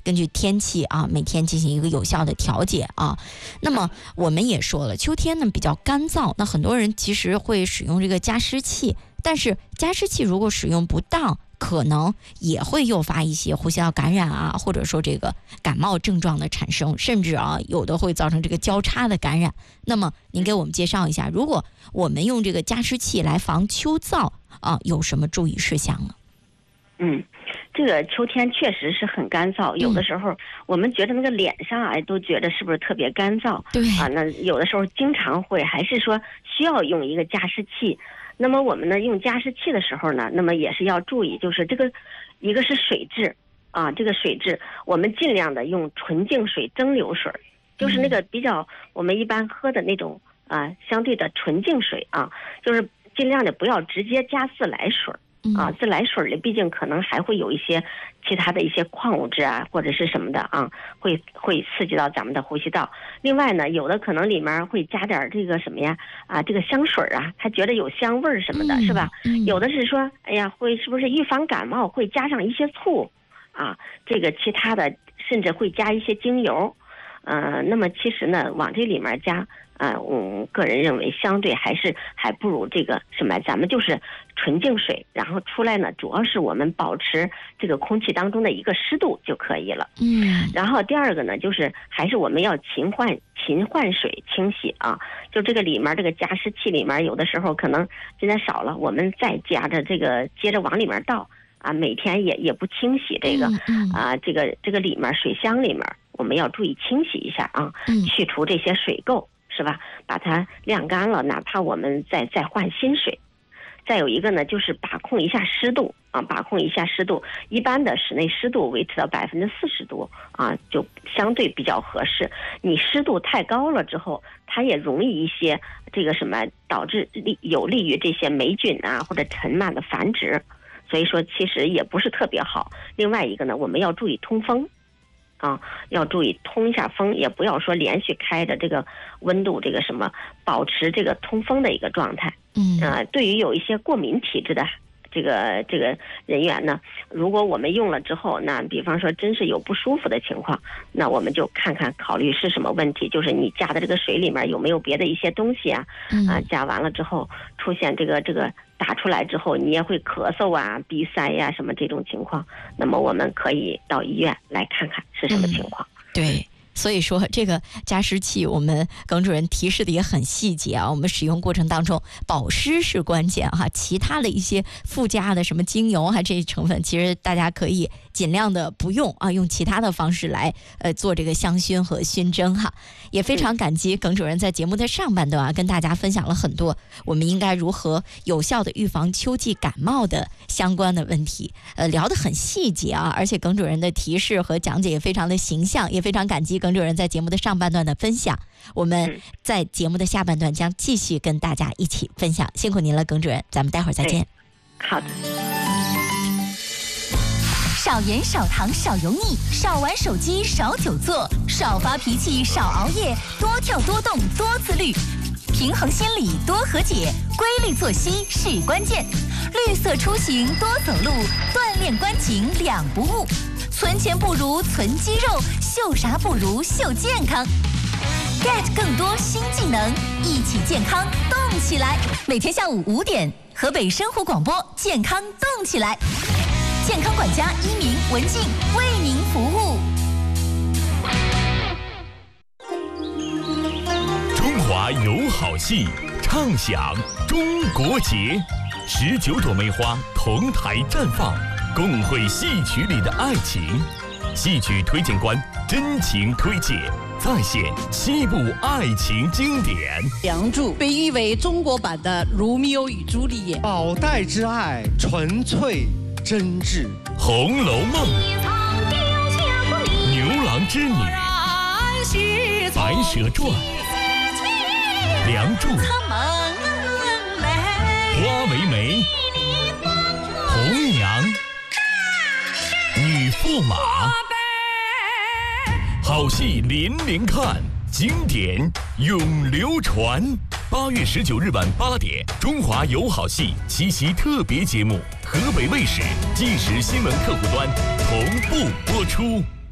根据天气啊，每天进行一个有效的调节啊。那么我们也说了，秋天呢比较干燥，那很多人其实会使用这个加湿器，但是加湿器如果使用不当，可能也会诱发一些呼吸道感染啊，或者说这个感冒症状的产生，甚至啊有的会造成这个交叉的感染。那么您给我们介绍一下，如果我们用这个加湿器来防秋燥啊，有什么注意事项呢？ 这个秋天确实是很干燥，有的时候我们觉得那个脸上啊都觉得是不是特别干燥？ 对啊，那有的时候经常会还是说需要用一个加湿器。那么我们呢用加湿器的时候呢，那么也是要注意，就是这个一个是水质啊，这个水质我们尽量的用纯净水、蒸馏水，就是那个比较我们一般喝的那种相对的纯净水啊，就是尽量的不要直接加自来水啊，自来水里毕竟可能还会有一些其他的一些矿物质啊，或者是什么的啊，会刺激到咱们的呼吸道。另外呢，有的可能里面会加点这个什么呀这个香水啊，他觉得有香味儿什么的，是吧？有的是说，哎呀，会是不是预防感冒会加上一些醋啊？这个其他的甚至会加一些精油，那么其实呢，往这里面加。我个人认为相对还不如这个什么，咱们就是纯净水，然后出来呢，主要是我们保持这个空气当中的一个湿度就可以了。然后第二个呢，就是还是我们要勤换水清洗啊，就这个里面这个加湿器里面有的时候可能现在少了，我们再加着这个接着往里面倒啊，每天也不清洗这个这个里面水箱里面我们要注意清洗一下啊，去除这些水垢。是吧？把它晾干了，哪怕我们再换新水。再有一个呢，就是把控一下湿度啊，把控一下湿度。一般的室内湿度维持到40%度啊，就相对比较合适。你湿度太高了之后，它也容易一些这个什么，导致有利于这些霉菌啊或者尘螨的繁殖。所以说，其实也不是特别好。另外一个呢，我们要注意通风。要注意通一下风，也不要说连续开着这个温度这个什么，保持这个通风的一个状态。对于有一些过敏体质的这个人员呢，如果我们用了之后，那比方说真是有不舒服的情况，那我们就考虑是什么问题，就是你加的这个水里面有没有别的一些东西啊？加完了之后出现这个打出来之后，你也会咳嗽啊、鼻塞呀什么这种情况，那么我们可以到医院来看看是什么情况。 对。所以说这个加湿器我们耿主任提示的也很细节啊，我们使用过程当中保湿是关键哈，其他的一些附加的什么精油啊这些成分，其实大家可以尽量的不用啊，用其他的方式来做这个香薰和熏蒸哈。也非常感激耿主任在节目的上半段跟大家分享了很多我们应该如何有效的预防秋季感冒的相关的问题，聊得很细节啊，而且耿主任的提示和讲解也非常的形象，也非常感激耿主任在节目的上半段的分享。我们在节目的下半段将继续跟大家一起分享，辛苦您了，耿主任，咱们待会儿再见。 好的。 少盐少糖少油腻，少玩手机少久坐，少发脾气少熬夜，多跳多动多自律，平衡心理多和解，规律作息是关键。绿色出行多走路，锻炼关颈两不误。存钱不如存肌肉，秀啥不如秀健康。get 更多新技能，一起健康动起来。每天下午5点，河北生活广播健康动起来。健康管家一鸣、文静为您服务。 中华有好戏，畅享中国节，19朵梅花同台绽放，共绘戏曲里的爱情。戏曲推荐官真情推介，再现7部爱情经典。 梁祝被誉为中国版的《罗密欧与朱丽叶》， 宝黛之爱纯粹真挚， 《红楼梦》牛郎织女，白蛇传，梁祝，花为媒，红娘，女驸马，好戏连连看，经典永流传。8月19日晚8点，中华有好戏7夕特别节目，河北卫视即时新闻客户端同步播出。